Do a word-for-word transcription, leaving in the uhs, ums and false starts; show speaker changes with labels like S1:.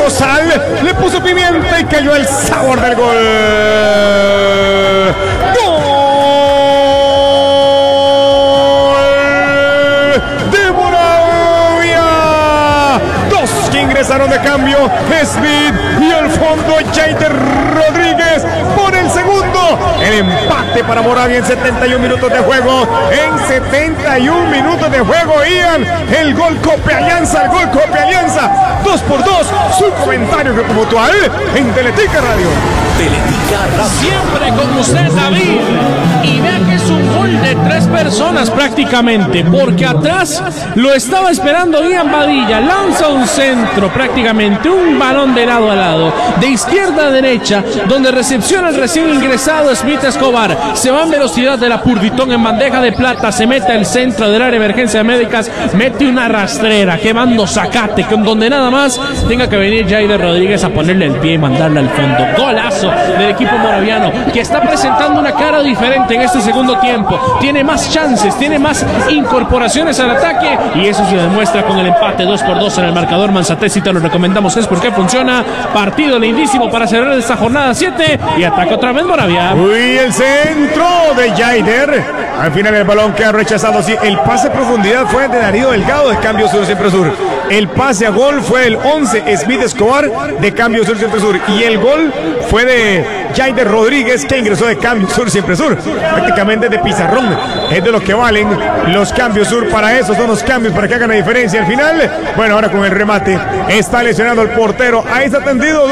S1: puso sal, le puso pimienta y cayó el sabor del gol. ¡Gol de Moravia! Dos que ingresaron de cambio, Smith y al fondo Jaider Rodríguez por el segundo. El empate para Moravia en setenta y un minutos de juego. En setenta y un minutos de juego, Ian. El gol Cope Alianza, el gol Cope Alianza. Dos por dos. Su comentario mutual en Teletica Radio.
S2: Teletica Radio.
S3: Siempre con usted, David. Y vea que es un gol de tres personas prácticamente, porque atrás lo estaba esperando Ian Badilla. Lanza un centro prácticamente, un balón de lado a lado, de izquierda a derecha, donde recepciona el recién ingresado Smith Escobar. Se va en velocidad de la Purditón en bandeja de plata, se mete al centro del área de emergencias médicas, mete una rastrera, quemando zacate, con donde nada más tenga que venir Jaider Rodríguez a ponerle el pie y mandarla al fondo. Golazo del equipo moraviano, que está presentando una cara diferente en este segundo tiempo. Tiene más chances, tiene más incorporaciones al ataque, y eso se demuestra con el empate dos por dos en el marcador. Manzatesi, te lo recomendamos, es porque funciona. Partido lindísimo para cerrar esta jornada siete, y ataca otra vez Moravia.
S1: Uy, el centro de Jaider. Al final el balón queda rechazado. Sí, el pase a profundidad fue de Darío Delgado de Cambio Sur Siempre Sur. El pase a gol fue el once Smith Escobar de Cambio Sur Siempre Sur. Y el gol fue de Jaider Rodríguez, que ingresó de Cambio Sur Siempre Sur. Prácticamente de pizarrón. Es de lo que valen los Cambios Sur. Para eso son los cambios, para que hagan la diferencia al final. Bueno, ahora con el remate está lesionado el portero. Ahí está tendido.